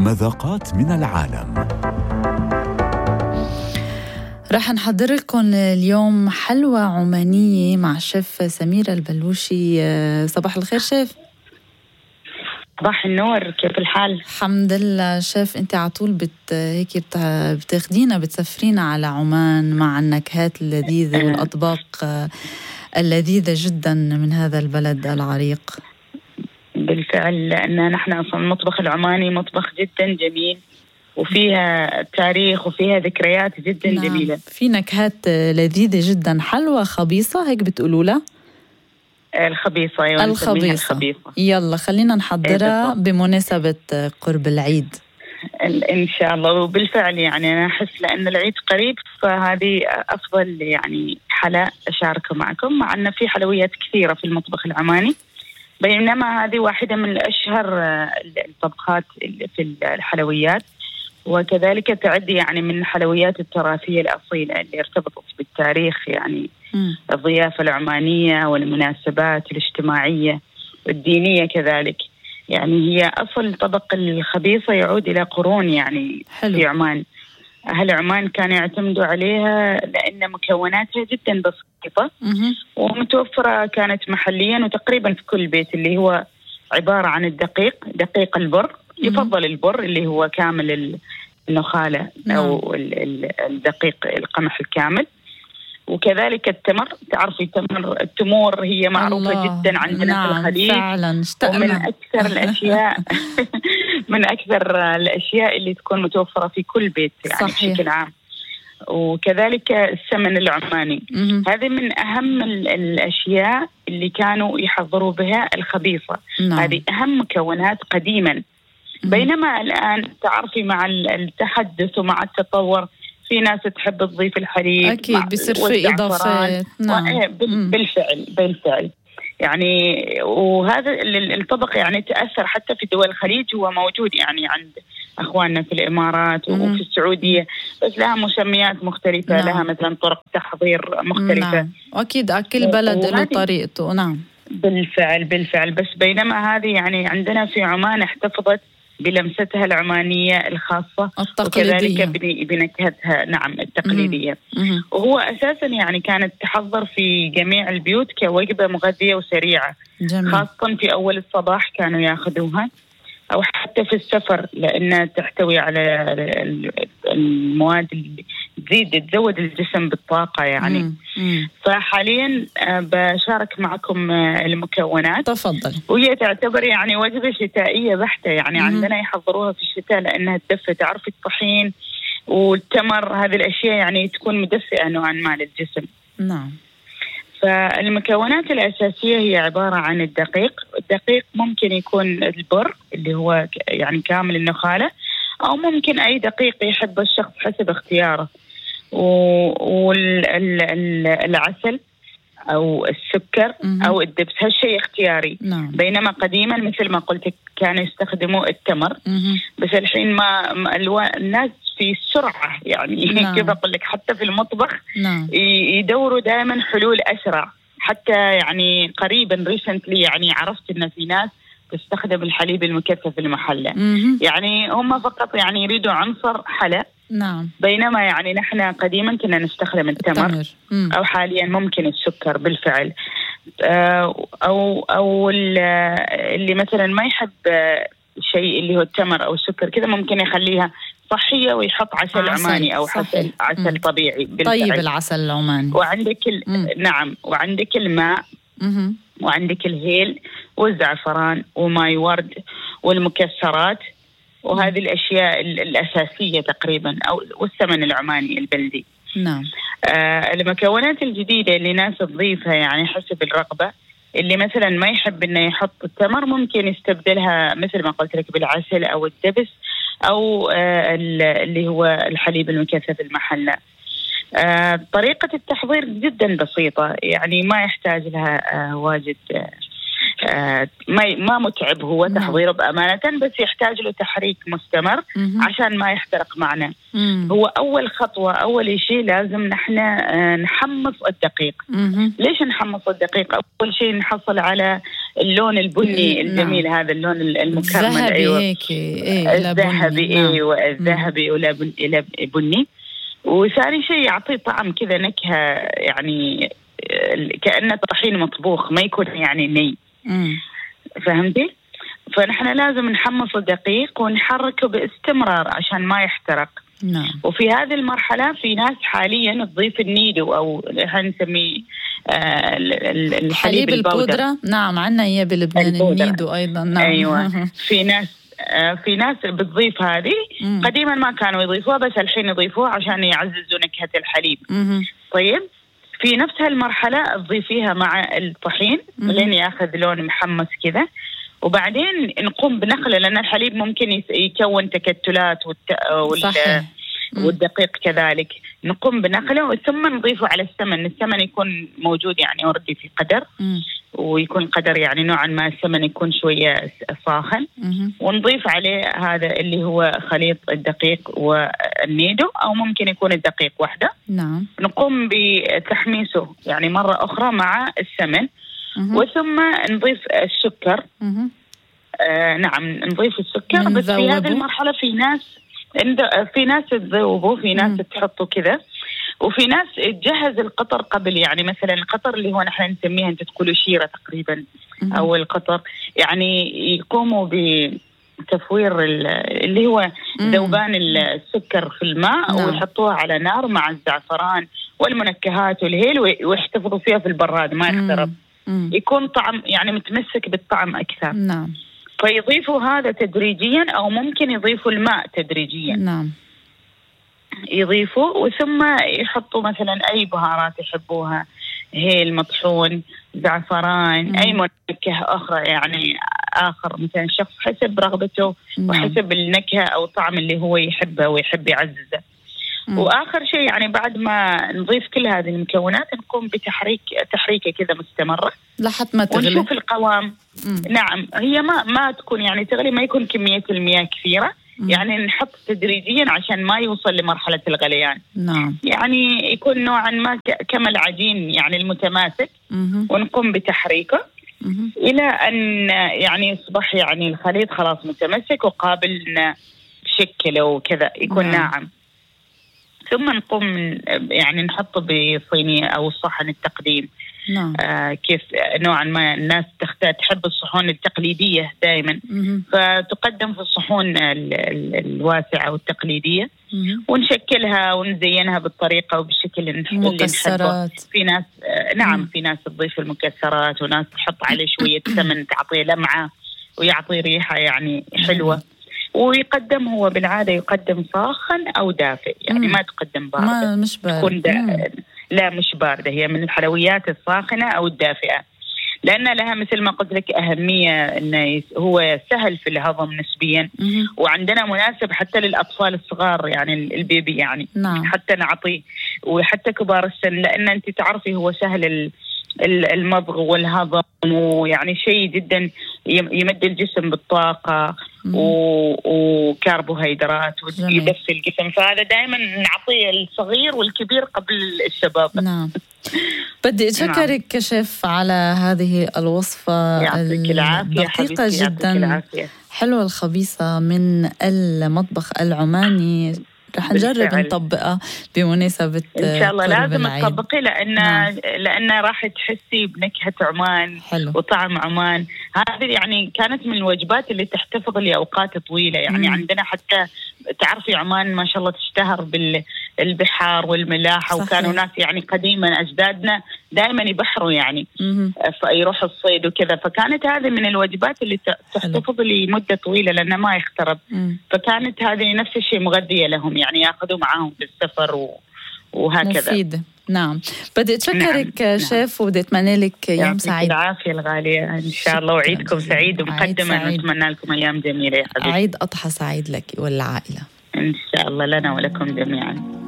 مذاقات من العالم. راح نحضر لكم اليوم حلوى عمانية مع شيف سميرة البلوشي. صباح الخير شيف. صباح النور، كيف الحال؟ الحمد لله شيف. انت عطول هيك بتاخدينا بتسفرينا على عمان مع النكهات اللذيذة والأطباق اللذيذة جدا من هذا البلد العريق. بالفعل، لأن نحن أصلا المطبخ العماني مطبخ جدا جميل وفيها تاريخ وفيها ذكريات جدا جميلة. في نكهات لذيذة جدا. حلوى خبيصة هيك بتقولوا لها؟ الخبيصة، أيوة الخبيصة. يلا خلينا نحضرها بمناسبة قرب العيد إن شاء الله. وبالفعل يعني أنا أحس لأن العيد قريب، فهذه أفضل يعني حلا أشاركه معكم، مع أن في حلويات كثيرة في المطبخ العماني، بينما هذه واحدة من أشهر الطبخات في الحلويات، وكذلك تعد يعني من الحلويات التراثية الأصيلة اللي ارتبطت بالتاريخ، يعني الضيافة العمانية والمناسبات الاجتماعية والدينية كذلك. يعني هي أصل طبق الخبيصة يعود إلى قرون يعني حلو. في عمان. أهل عمان كانوا يعتمدوا عليها لأن مكوناتها جدا بسيطة ومتوفرة كانت محليا وتقريبا في كل بيت، اللي هو عبارة عن دقيق البر. يفضل البر اللي هو كامل النخالة أو الدقيق القمح الكامل، وكذلك التمر. تعرفي التمور هي معروفة جدا عندنا في الخليج فعلا. ومن أكثر الأشياء من أكثر الأشياء اللي تكون متوفرة في كل بيت يعني بشكل عام. وكذلك السمن العماني، هذه من أهم الأشياء اللي كانوا يحضروا بها الخبيصة. هذه أهم مكونات قديما. بينما الآن تعرفي مع التحدث ومع التطور في ناس تحب تضيف الحليب، أكيد بيصير في إضافات. بالفعل يعني. وهذا الطبق يعني تأثر حتى في دول الخليج، هو موجود يعني عند أخواننا في الإمارات وفي السعودية، بس لها مسميات مختلفة. لها مثلا طرق تحضير مختلفة. وأكيد كل بلد له طريقته. بالفعل. بس بينما هذه يعني عندنا في عمان احتفظت بلمستها العمانية الخاصة وكذلك بنكهتها التقليدية. وهو أساسا يعني كانت تحضر في جميع البيوت كوجبة مغذية وسريعة. جميل. خاصة في أول الصباح كانوا يأخذوها، أو حتى في السفر، لأنها تحتوي على المواد اللي تزود الجسم بالطاقة يعني. فحاليا بشارك معكم المكونات. تفضل. وهي تعتبر يعني وجبة شتائية بحتة، يعني عندنا يحضروها في الشتاء لأنها تدفئ. تعرف الطحين والتمر، هذه الأشياء يعني تكون مدفئة نوعا ما للجسم. فالمكونات الأساسية هي عبارة عن الدقيق ممكن يكون البر اللي هو يعني كامل النخالة، أو ممكن أي دقيق يحب الشخص حسب اختياره، والعسل أو السكر أو الدبس. هالشيء اختياري. بينما قديما مثل ما قلت كانوا يستخدموا التمر. بس الحين ما الناس في السرعة يعني كيف أقول لك، حتى في المطبخ يدوروا دائما حلول أسرع. حتى يعني قريبا ريسنتلي يعني عرفت إن في ناس تستخدم الحليب المكثف المحلى. يعني هم فقط يعني يريدوا عنصر حلا. بينما يعني نحن قديما كنا نستخدم التمر. أو حاليا ممكن السكر بالفعل. أو اللي مثلا ما يحب شيء اللي هو التمر أو السكر كذا، ممكن يخليها صحية ويحط عسل عماني أو عسل طبيعي بالفعل. طيب العسل العماني. وعندك وعندك الماء وعندك الهيل والزعفران وماي ورد والمكسرات، وهذه الأشياء الأساسية تقريبا، أو والسمن العماني البلدي. المكونات الجديدة اللي ناس تضيفها يعني حسب الرغبة. اللي مثلا ما يحب إنه يحط التمر ممكن يستبدلها مثل ما قلت لك بالعسل أو الدبس أو اللي هو الحليب المكثف المحلى. طريقة التحضير جدا بسيطة، يعني ما يحتاج لها واجد ما متعب هو تحضيره بأمانة، بس يحتاج له تحريك مستمر عشان ما يحترق معنا. هو أول خطوة، أول شيء لازم نحن نحمص الدقيق. ليش نحمص الدقيق؟ أول شيء نحصل على اللون البني الجميل. نعم. هذا اللون المكرمل. أيوة. هيك الذهبي. أيوة الذهبي إلى بني. وثاني شيء يعطيه طعم كذا نكهة، يعني كأنه طحين مطبوخ، ما يكون يعني ني. فهمتي؟ فنحن لازم نحمص الدقيق ونحركه باستمرار عشان ما يحترق. نعم. وفي هذه المرحلة في ناس حاليا تضيف النيدو أو نسميه الحليب البودرة. نعم، عنا إياه بلبنان النيدو أيضا. نعم. أيوة. في ناس بتضيف هذه. قديما ما كانوا يضيفوها، بس الحين يضيفوها عشان يعززوا نكهة الحليب. طيب في نفس هالمرحلة تضيفيها مع الطحين لين ياخذ لون محمص كذا، وبعدين نقوم بنخله، لأن الحليب ممكن يكون تكتلات والدقيق كذلك. نقوم بنخله ثم نضيفه على السمن يكون موجود يعني أوردي في قدر، ويكون قدر يعني نوعا ما السمن يكون شوية ساخن، ونضيف عليه هذا اللي هو خليط الدقيق والنيدو، أو ممكن يكون الدقيق وحده. نعم. نقوم بتحميسه يعني مرة أخرى مع السمن. وثم نضيف السكر. نعم نضيف السكر. بس في هذه المرحلة في ناس تذوبه، في ناس تحطه كذا، وفي ناس تجهز القطر قبل. يعني مثلا القطر اللي هو نحن نسميها، انت تقولوا شيرة تقريبا او القطر، يعني يقوموا بتفوير اللي هو ذوبان السكر في الماء. نعم. ويحطوها على نار مع الزعفران والمنكهات والهيل، ويحتفظوا فيها في البراد ما يخترب، يكون طعم يعني متمسك بالطعم أكثر. نعم. فيضيفوا هذا تدريجيا، أو ممكن يضيفوا الماء تدريجيا. نعم. يضيفوا وثم يحطوا مثلا أي بهارات يحبوها، هيل مطحون، زعفران، أي منكهة أخرى يعني آخر مثلا الشخص حسب رغبته وحسب النكهة أو الطعم اللي هو يحبه ويحب يعززه. وآخر شيء يعني بعد ما نضيف كل هذه المكونات نقوم تحريكه كذا مستمرة لحد ما تغلي، ونشوف القوام. نعم، هي ما تكون يعني تغلي، ما يكون كمية المياه كثيرة. يعني نحط تدريجيا عشان ما يوصل لمرحلة الغليان. نعم. يعني يكون نوعا ما كما العجين يعني المتماسك. ونقوم بتحريكه إلى أن يعني يصبح يعني الخليط خلاص متمسك وقابل نشكله وكذا يكون ناعم. ثم نقوم يعني نحطه بصينية أو صحن التقديم. نعم. كيف نوعا ما الناس تحب الصحون التقليدية دائما، فتقدم في الصحون الواسعة والتقليدية. ونشكلها ونزينها بالطريقة وبالشكل اللي نحبه. في ناس نعم في ناس تضيف المكسرات، وناس تحط عليه شوية سمن تعطيه لمعة ويعطي ريحة يعني حلوة. ويقدم هو بالعادة يقدم ساخن أو دافئ، يعني ما تقدم باردة. مش بارد. لا مش باردة، هي من الحلويات الساخنة أو الدافئة، لأن لها مثل ما قلت لك أهمية أنه هو سهل في الهضم نسبيا. وعندنا مناسب حتى للأطفال الصغار يعني البيبي يعني. نعم. حتى نعطيه، وحتى كبار السن، لأن أنت تعرفي هو سهل المضغ والهضم، ويعني شيء جدا يمد الجسم بالطاقة وكربوهيدرات ويدفي الجسم. فهذا دائما نعطيه الصغير والكبير قبل الشباب. نعم. بدي أشكرك شيف على هذه الوصفة الدقيقة جدا، حلوة الخبيثة من المطبخ العماني. رح نجرب نطبقها بمناسبة إن شاء الله. لازم العيد. تطبقي لأن راح تحسي بنكهة عمان. حلو. وطعم عمان. هذه يعني كانت من الوجبات اللي تحتفظ لأوقات طويلة يعني. عندنا حتى تعرفي عمان ما شاء الله تشتهر بالبحار والملاحة. صحيح. وكانوا ناس يعني قديما أجدادنا دائما يبحروا يعني. فيروحوا الصيد وكذا، فكانت هذه من الوجبات اللي تحتفظ لمدة طويلة لأنها ما يخترب. فكانت هذه نفس الشيء مغذية لهم يعني، يأخذوا معهم في السفر وهكذا. مفيدة. نعم. بدي أتشكرك. نعم. شيف، وبدي أتمنى لك يوم سعيد. العافية الغالية إن شاء الله، وعيدكم سعيد، ومقدما نتمنى لكم أيام جميلة يا حبيبي. عيد أضحى سعيد لك والعائلة إن شاء الله، لنا ولكم جميعا.